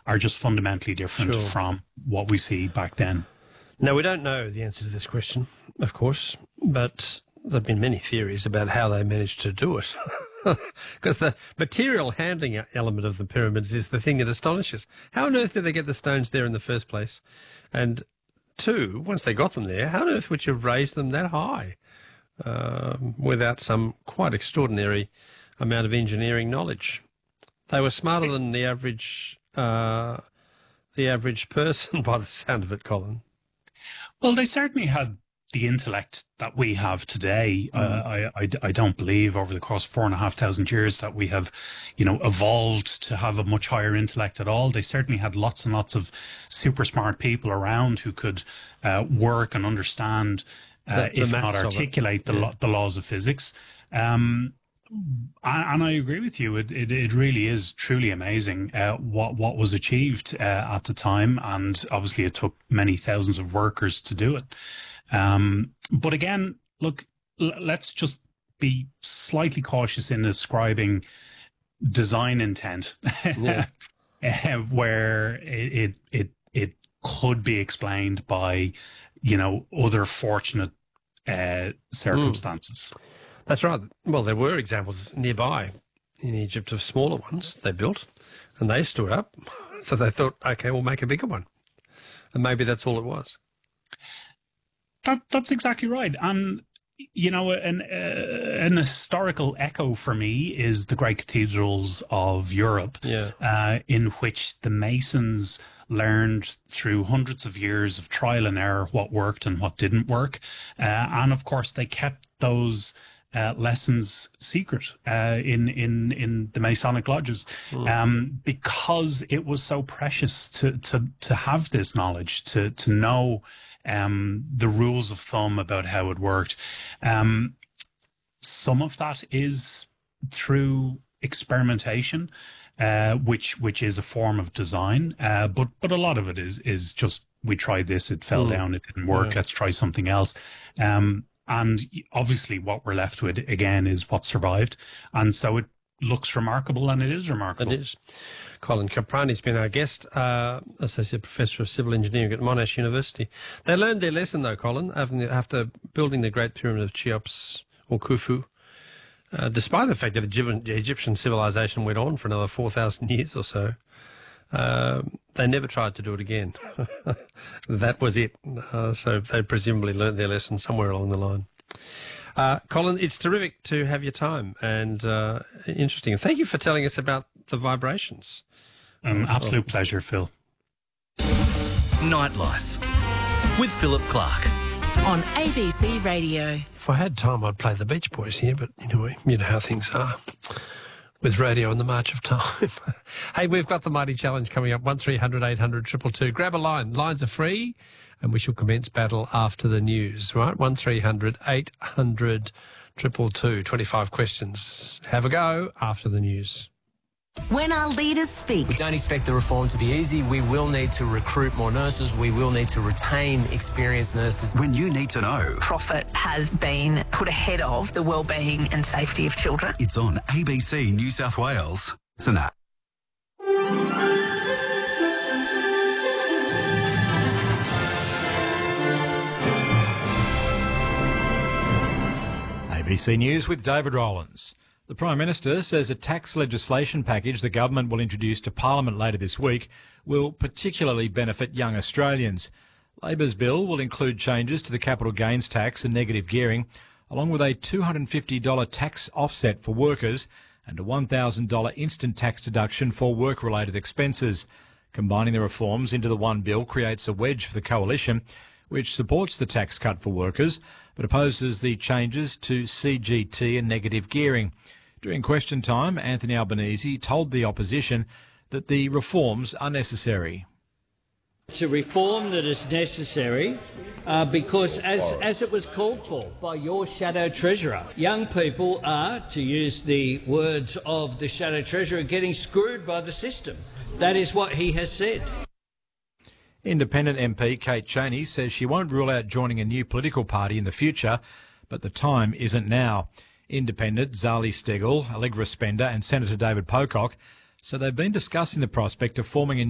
are just fundamentally different Sure. from what we see back then. Now, we don't know the answer to this question, of course, but there have been many theories about how they managed to do it. Because the material handling element of the pyramids is the thing that astonishes. How on earth did they get the stones there in the first place? And two, once they got them there, how on earth would you raise them that high without some quite extraordinary amount of engineering knowledge? They were smarter than the average person, by the sound of it, Colin. Well, they certainly had the intellect that we have today. I don't believe over the course of 4,500 years that we have, evolved to have a much higher intellect at all. They certainly had lots and lots of super smart people around who could work and understand, if not articulate, the laws of physics. And I agree with you. It really is truly amazing what was achieved at the time, and obviously it took many thousands of workers to do it. But again, look, let's just be slightly cautious in describing design intent, where it could be explained by other fortunate circumstances. That's right. Well, there were examples nearby in Egypt of smaller ones they built, and they stood up. So they thought, okay, we'll make a bigger one. And maybe that's all it was. That's exactly right. And, an historical echo for me is the great cathedrals of Europe, in which the Masons learned through hundreds of years of trial and error what worked and what didn't work. And, of course, they kept those lessons secret in the Masonic lodges, because it was so precious to have this knowledge, to know the rules of thumb about how it worked. Some of that is through experimentation, which is a form of design, but a lot of it is just, we tried this, it fell down, it didn't work, let's try something else. And obviously what we're left with, again, is what survived. And so it looks remarkable, and it is remarkable. It is. Colin Caprani's been our guest, Associate Professor of Civil Engineering at Monash University. They learned their lesson, though, Colin, after building the Great Pyramid of Cheops, or Khufu, despite the fact that Egyptian civilization went on for another 4,000 years or so. They never tried to do it again. That was it. So they presumably learned their lesson somewhere along the line. Colin, it's terrific to have your time, and interesting. And thank you for telling us about the vibrations. Absolute pleasure, Phil. Nightlife with Philip Clark on ABC Radio. If I had time, I'd play the Beach Boys here, but anyway, you know how things are with radio and the march of time. Hey, we've got the Mighty Challenge coming up, 1300 800 222. Grab a line. Lines are free, and we shall commence battle after the news, right? 1300 800 222. 25 questions. Have a go after the news. When our leaders speak. We don't expect the reform to be easy. We will need to recruit more nurses. We will need to retain experienced nurses. When you need to know. Profit has been put ahead of the wellbeing and safety of children. It's on ABC New South Wales. Tonight. ABC News with David Rowlands. The Prime Minister says a tax legislation package the government will introduce to Parliament later this week will particularly benefit young Australians. Labor's bill will include changes to the capital gains tax and negative gearing, along with a $250 tax offset for workers and a $1,000 instant tax deduction for work-related expenses. Combining the reforms into the one bill creates a wedge for the coalition, which supports the tax cut for workers, but opposes the changes to CGT and negative gearing. During question time, Anthony Albanese told the opposition that the reforms are necessary. It's a reform that is necessary because, as it was called for by your Shadow Treasurer, young people are, to use the words of the Shadow Treasurer, getting screwed by the system. That is what he has said. Independent MP Kate Chaney says she won't rule out joining a new political party in the future, but the time isn't now. Independent Zali Steggall, Allegra Spender and Senator David Pocock, so they've been discussing the prospect of forming a